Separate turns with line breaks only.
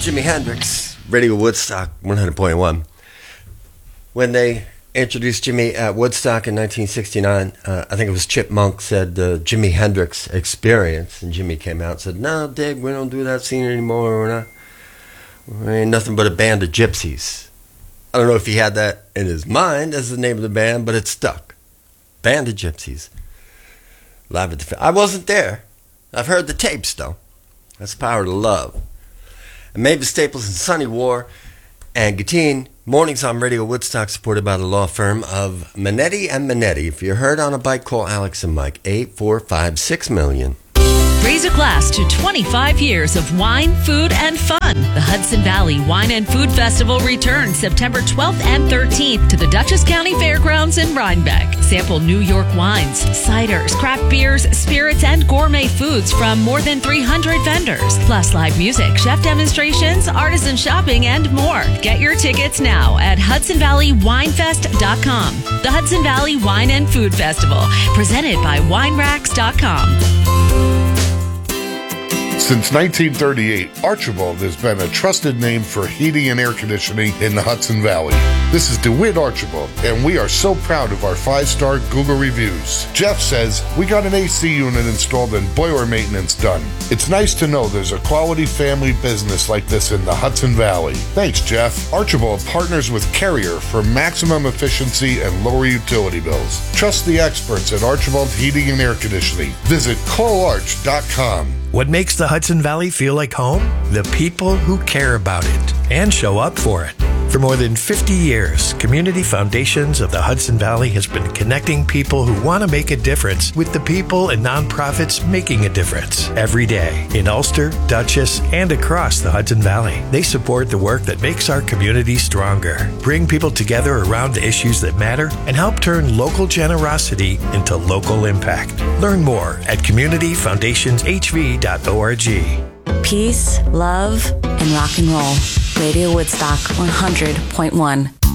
Jimi Hendrix, Radio Woodstock 100.1. When they introduced Jimmy at Woodstock in 1969, I think it was Chip Monk said the Jimi Hendrix Experience, and Jimmy came out and said, "No, Dig, we don't do that scene anymore. We ain't nothing but a band of gypsies." I don't know if he had that in his mind as the name of the band, but it stuck. Band of Gypsies. Live at the... I wasn't there. I've heard the tapes, though. That's the power to love. And Mavis Staples and Sonny War and Gatine, mornings on Radio Woodstock, supported by the law firm of Manetti and Manetti. If you're hurt on a bike, call Alex and Mike, 845-6000000.
Raise a glass to 25 years of wine, food, and fun. The Hudson Valley Wine and Food Festival returns September 12th and 13th to the Dutchess County Fairgrounds in Rhinebeck. Sample New York wines, ciders, craft beers, spirits, and gourmet foods from more than 300 vendors. Plus live music, chef demonstrations, artisan shopping, and more. Get your tickets now at HudsonValleyWinefest.com. The Hudson Valley Wine and Food Festival, presented by WineRacks.com.
Since 1938, Archibald has been a trusted name for heating and air conditioning in the Hudson Valley. This is DeWitt Archibald, and we are so proud of our 5-star Google reviews. Jeff says, "We got an AC unit installed and boiler maintenance done. It's nice to know there's a quality family business like this in the Hudson Valley." Thanks, Jeff. Archibald partners with Carrier for maximum efficiency and lower utility bills. Trust the experts at Archibald Heating and Air Conditioning. Visit callarch.com.
What makes the Hudson Valley feel like home? The people who care about it and show up for it. For more than 50 years, Community Foundations of the Hudson Valley has been connecting people who want to make a difference with the people and nonprofits making a difference every day in Ulster, Dutchess, and across the Hudson Valley. They support the work that makes our community stronger, bring people together around the issues that matter, and help turn local generosity into local impact. Learn more at communityfoundationshv.org.
Peace, love, and rock and roll. Radio Woodstock 100.1.